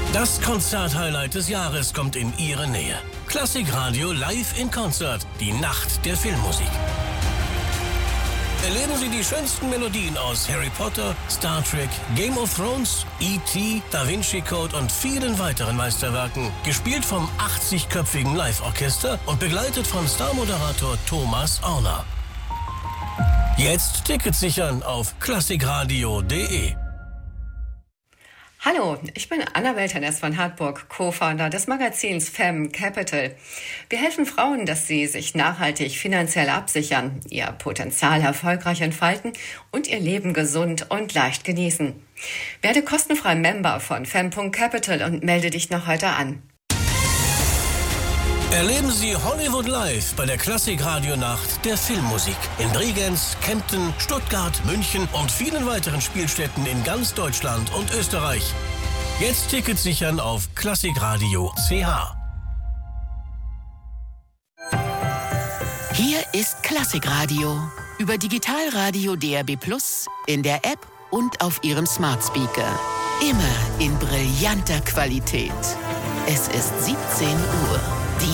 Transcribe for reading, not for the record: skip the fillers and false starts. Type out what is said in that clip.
Das Konzert-Highlight des Jahres kommt in Ihre Nähe. Klassikradio live in Konzert. Die Nacht der Filmmusik. Erleben Sie die schönsten Melodien aus Harry Potter, Star Trek, Game of Thrones, E.T., Da Vinci Code und vielen weiteren Meisterwerken. Gespielt vom 80-köpfigen Live-Orchester und begleitet von Starmoderator Thomas Orner. Jetzt Tickets sichern auf klassikradio.de. Hallo, ich bin Anna Welternes von Hartburg, Co-Founder des Magazins Femme Capital. Wir helfen Frauen, dass sie sich nachhaltig finanziell absichern, ihr Potenzial erfolgreich entfalten und ihr Leben gesund und leicht genießen. Werde kostenfrei Member von Femme.capital und melde dich noch heute an. Erleben Sie Hollywood Live bei der Klassik-Radio-Nacht der Filmmusik in Bregenz, Kempten, Stuttgart, München und vielen weiteren Spielstätten in ganz Deutschland und Österreich. Jetzt Tickets sichern auf klassikradio.ch. Hier ist Klassikradio über Digitalradio DAB+, in der App und auf Ihrem Smart Speaker. Immer in brillanter Qualität. Es ist 17 Uhr.